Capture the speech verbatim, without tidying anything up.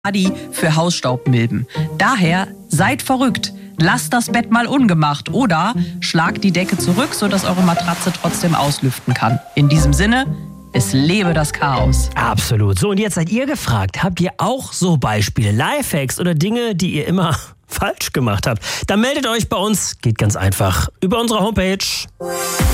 Adi für Hausstaubmilben. Daher seid verrückt. Lasst das Bett mal ungemacht oder schlagt die Decke zurück, sodass eure Matratze trotzdem auslüften kann. In diesem Sinne, es lebe das Chaos. Absolut. So, und jetzt seid ihr gefragt. Habt ihr auch so Beispiele, Lifehacks oder Dinge, die ihr immer falsch gemacht habt? Dann meldet euch bei uns. Geht ganz einfach über unsere Homepage.